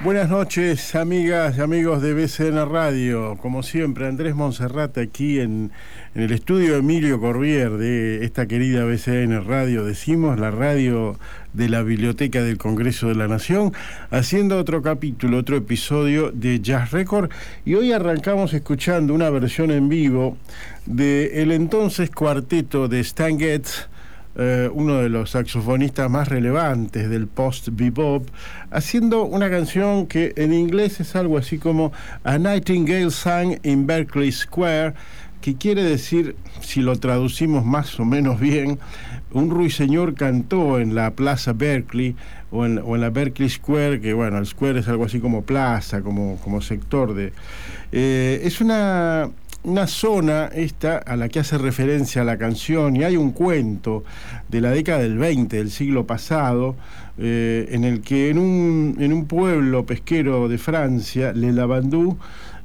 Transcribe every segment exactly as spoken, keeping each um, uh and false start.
Buenas noches, amigas y amigos de B C N Radio. Como siempre, Andrés Monserrate aquí en, en el estudio Emilio Corbier de esta querida B C N Radio, decimos, la radio de la Biblioteca del Congreso de la Nación, haciendo otro capítulo, otro episodio de Jazz Record. Y hoy arrancamos escuchando una versión en vivo del entonces cuarteto de Stan Getz, Uh, uno de los saxofonistas más relevantes del post-bebop, haciendo una canción que en inglés es algo así como A Nightingale Sang in Berkeley Square, que quiere decir, si lo traducimos más o menos bien, un ruiseñor cantó en la Plaza Berkeley o en, o en la Berkeley Square, que bueno, el square es algo así como plaza, como, como sector de... Eh, es una... Una zona esta a la que hace referencia la canción, y hay un cuento de la década del veinte, del siglo pasado, eh, en el que en un, en un pueblo pesquero de Francia, Le Lavandou,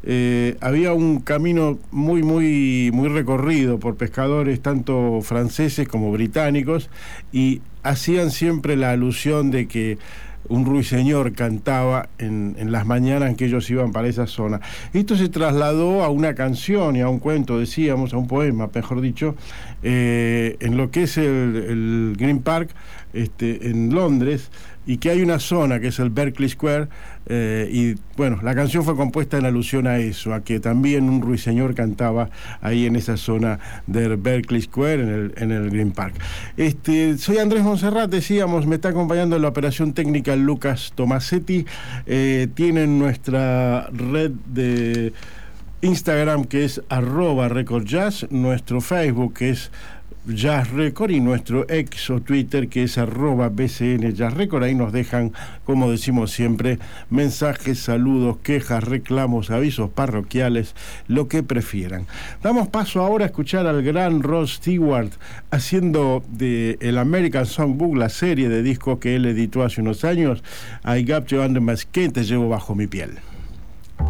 eh, había un camino muy, muy, muy recorrido por pescadores, tanto franceses como británicos, y hacían siempre la alusión de que un ruiseñor cantaba en, en las mañanas en que ellos iban para esa zona. Esto se trasladó a una canción y a un cuento, decíamos, a un poema, mejor dicho, eh, en lo que es el, el Green Park, este, en Londres, y que hay una zona que es el Berkeley Square, eh, y bueno, la canción fue compuesta en alusión a eso, a que también un ruiseñor cantaba ahí en esa zona del Berkeley Square, en el, en el Green Park. Este, soy Andrés Monserrate, decíamos, me está acompañando en la operación técnica Lucas Tomasetti. Eh, tienen nuestra red de Instagram que es arroba Record Jazz, nuestro Facebook que es Jazz Record y nuestro ex o Twitter que es arroba B C N Jazz Record. Ahí nos dejan, como decimos siempre, mensajes, saludos, quejas, reclamos, avisos parroquiales, lo que prefieran. Damos paso ahora a escuchar al gran Rod Stewart haciendo de el American Songbook, la serie de discos que él editó hace unos años, I Got You Under My Skin, te llevo bajo mi piel.